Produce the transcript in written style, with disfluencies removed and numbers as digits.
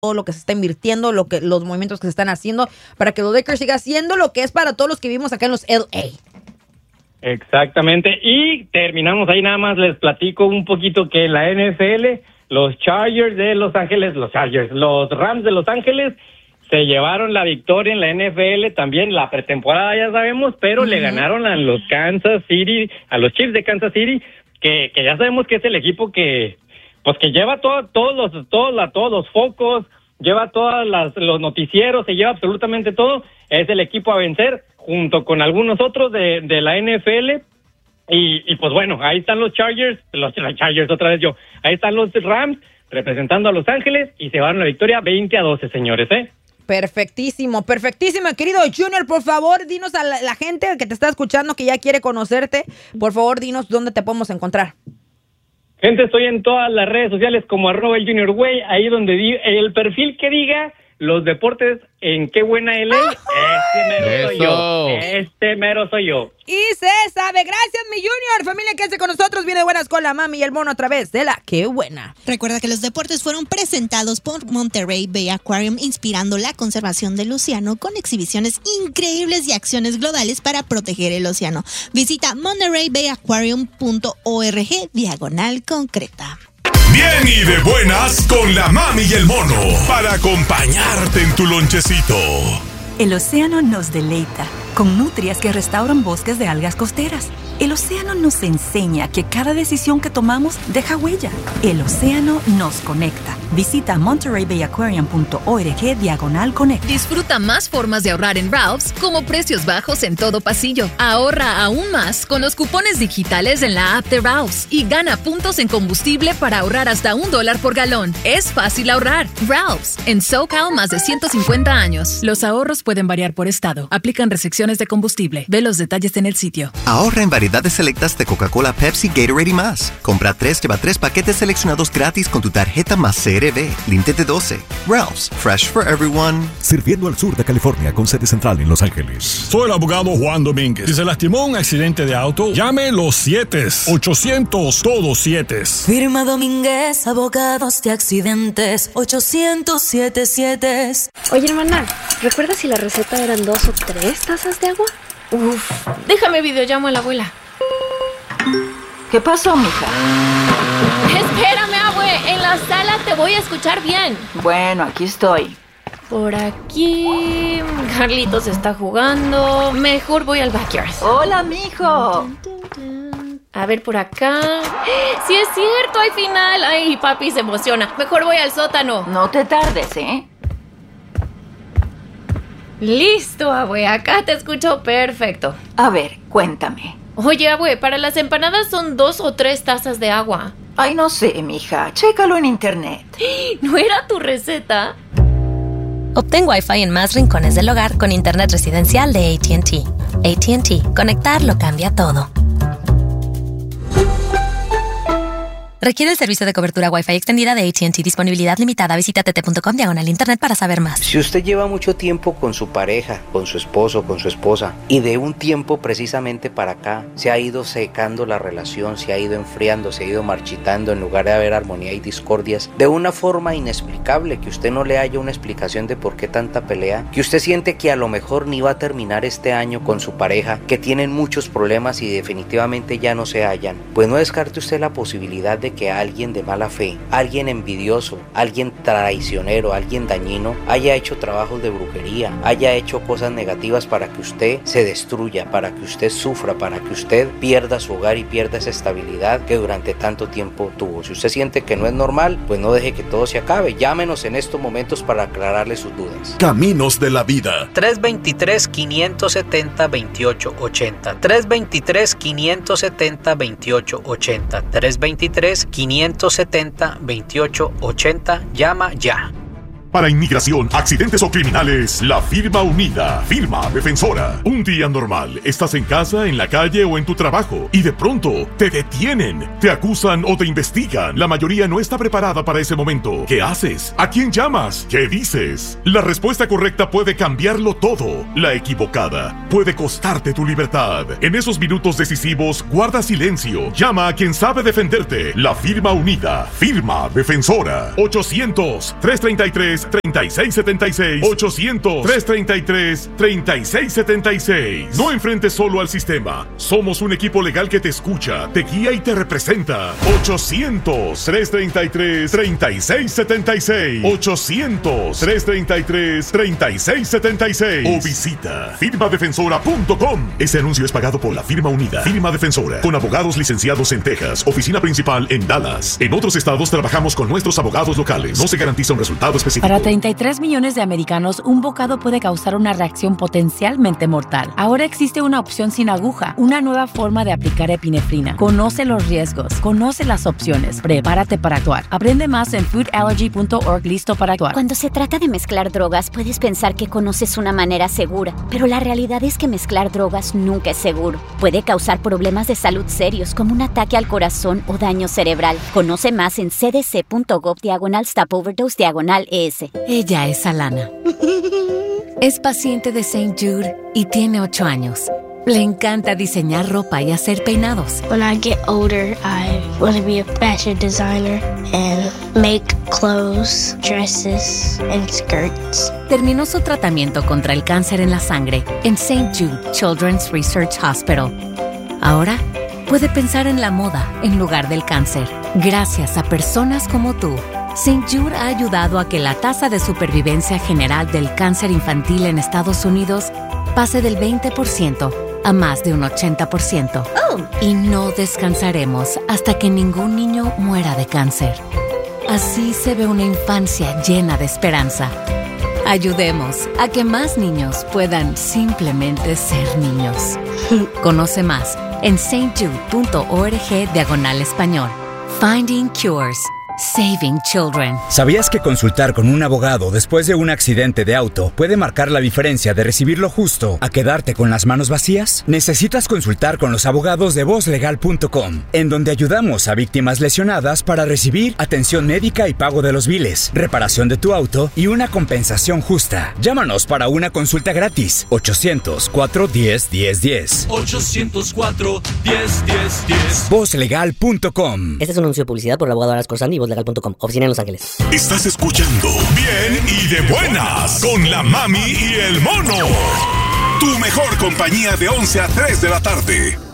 todo lo que se está invirtiendo, los movimientos que se están haciendo para que los Lakers siga siendo lo que es para todos los que vivimos acá en los LA. Exactamente, y terminamos ahí. Nada más les platico un poquito que en la NFL, los Rams de Los Ángeles se llevaron la victoria en la NFL, también la pretemporada ya sabemos, pero le ganaron a los Chiefs de Kansas City, que ya sabemos que es el equipo que lleva todos los focos, lleva todos los noticieros, se lleva absolutamente todo. Es el equipo a vencer junto con algunos otros de la NFL. Y pues bueno, ahí están los Chargers otra vez yo. Ahí están los Rams representando a Los Ángeles y se van la victoria 20-12, señores, Perfectísimo, querido Junior, por favor, dinos a la gente que te está escuchando, que ya quiere conocerte, por favor, dinos dónde te podemos encontrar. Gente, estoy en todas las redes sociales como @elJuniorWay, ahí donde el perfil que diga los deportes en Qué Buena LA, este mero soy yo. Y se sabe, gracias mi Junior, familia, quédese con nosotros, viene buenas con la mami y el mono a través de la Qué Buena. Recuerda que los deportes fueron presentados por Monterey Bay Aquarium, inspirando la conservación del océano con exhibiciones increíbles y acciones globales para proteger el océano. Visita montereybayaquarium.org/concreta. Bien y de buenas con la mami y el mono para acompañarte en tu lonchecito. El océano nos deleita con nutrias que restauran bosques de algas costeras. El océano nos enseña que cada decisión que tomamos deja huella. El océano nos conecta. Visita montereybayaquarium.org/connect. Disfruta más formas de ahorrar en Ralph's, como precios bajos en todo pasillo. Ahorra aún más con los cupones digitales en la app de Ralph's y gana puntos en combustible para ahorrar hasta $1 por galón. Es fácil ahorrar. Ralph's, en SoCal más de 150 años. Los ahorros pueden variar por estado. Aplican restricciones de combustible. Ve los detalles en el sitio. Ahorra en variedades selectas de Coca-Cola, Pepsi, Gatorade y más. Compra 3, lleva 3 paquetes seleccionados gratis con tu tarjeta más CRB. Límite 12. Ralph's, fresh for everyone. Sirviendo al sur de California con sede central en Los Ángeles. Soy el abogado Juan Domínguez. Si se lastimó un accidente de auto, llame los 7-800, todos 7. Firma Domínguez, abogados de accidentes, 800-77. Oye, hermana, ¿recuerdas si la receta eran 2 o 3 tazas de agua? Uf, déjame videollamo a la abuela. ¿Qué pasó, mija? Espérame, abue, en la sala te voy a escuchar bien. Bueno, aquí estoy. Por aquí... Carlitos está jugando. Mejor voy al backyard. Hola, mijo. A ver, por acá... ¡Sí es cierto! ¡Hay final! ¡Ay, papi se emociona! Mejor voy al sótano. No te tardes, ¿eh? Listo, abue. Acá te escucho perfecto. A ver, cuéntame. Oye, abue, para las empanadas son 2 o 3 tazas de agua. Ay, no sé, mija. Chécalo en internet. ¿No era tu receta? Obtén Wi-Fi en más rincones del hogar con internet residencial de AT&T. AT&T. Conectar lo cambia todo. Requiere el servicio de cobertura Wi-Fi extendida de AT&T. Disponibilidad limitada. Visita tt.com/internet para saber más. Si usted lleva mucho tiempo con su pareja, con su esposo, con su esposa, y de un tiempo precisamente para acá se ha ido secando la relación, se ha ido enfriando, se ha ido marchitando, en lugar de haber armonía y discordias, de una forma inexplicable, que usted no le haya una explicación de por qué tanta pelea, que usted siente que a lo mejor ni va a terminar este año con su pareja, que tienen muchos problemas y definitivamente ya no se hallan, pues no descarte usted la posibilidad de que alguien de mala fe, alguien envidioso, alguien traicionero, alguien dañino, haya hecho trabajos de brujería, haya hecho cosas negativas para que usted se destruya, para que usted sufra, para que usted pierda su hogar y pierda esa estabilidad que durante tanto tiempo tuvo. Si usted siente que no es normal, pues no deje que todo se acabe. Llámenos en estos momentos para aclararle sus dudas. Caminos de la vida. 323-570-2880. 323-570-2880. 323-570-2880. Llama ya. Para inmigración, accidentes o criminales, la firma unida, firma defensora. Un día normal, estás en casa, en la calle o en tu trabajo y de pronto te detienen, te acusan o te investigan. La mayoría no está preparada para ese momento. ¿Qué haces? ¿A quién llamas? ¿Qué dices? La respuesta correcta puede cambiarlo todo. La equivocada puede costarte tu libertad. En esos minutos decisivos, guarda silencio. Llama a quien sabe defenderte. La firma unida, firma defensora. 800-333 800-333-3676. 800-333-3676. No enfrentes solo al sistema. Somos un equipo legal que te escucha, te guía y te representa. 800-333-3676. 800-333-3676. O visita firmadefensora.com. Este anuncio es pagado por la firma unida. Firma Defensora, con abogados licenciados en Texas. Oficina principal en Dallas. En otros estados trabajamos con nuestros abogados locales. No se garantiza un resultado específico. Para 33 millones de americanos, un bocado puede causar una reacción potencialmente mortal. Ahora existe una opción sin aguja, una nueva forma de aplicar epinefrina. Conoce los riesgos, conoce las opciones, prepárate para actuar. Aprende más en foodallergy.org. Listo para actuar. Cuando se trata de mezclar drogas, puedes pensar que conoces una manera segura, pero la realidad es que mezclar drogas nunca es seguro. Puede causar problemas de salud serios como un ataque al corazón o daño cerebral. Conoce más en cdc.gov/stop-overdose/ES. Ella es Alana. Es paciente de St. Jude y tiene 8 años. Le encanta diseñar ropa y hacer peinados. When I get older, I want to be a fashion designer and make clothes, dresses, and skirts. Terminó su tratamiento contra el cáncer en la sangre en St. Jude Children's Research Hospital. Ahora puede pensar en la moda en lugar del cáncer. Gracias a personas como tú, St. Jude ha ayudado a que la tasa de supervivencia general del cáncer infantil en Estados Unidos pase del 20% a más de un 80%. Y no descansaremos hasta que ningún niño muera de cáncer. Así se ve una infancia llena de esperanza. Ayudemos a que más niños puedan simplemente ser niños. Conoce más en stjude.org/español. Finding Cures. Saving Children. ¿Sabías que consultar con un abogado después de un accidente de auto puede marcar la diferencia de recibir lo justo a quedarte con las manos vacías? Necesitas consultar con los abogados de vozlegal.com, en donde ayudamos a víctimas lesionadas para recibir atención médica y pago de los biles, reparación de tu auto y una compensación justa. Llámanos para una consulta gratis. 800-410-1010. 800-410-1010. Vozlegal.com. Este es un anuncio de publicidad por el abogado Aras Corsandi y vozlegal.com. Oficina en Los Ángeles. Estás escuchando Bien y de Buenas con la Mami y el Mono. Tu mejor compañía de 11 a 3 de la tarde.